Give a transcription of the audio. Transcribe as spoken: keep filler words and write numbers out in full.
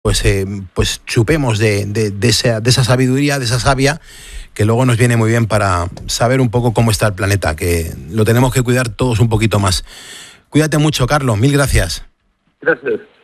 pues, eh, pues chupemos de, de, de, esa, de esa sabiduría, de esa savia, que luego nos viene muy bien para saber un poco cómo está el planeta, que lo tenemos que cuidar todos un poquito más. Cuídate mucho, Carlos, mil gracias. Gracias.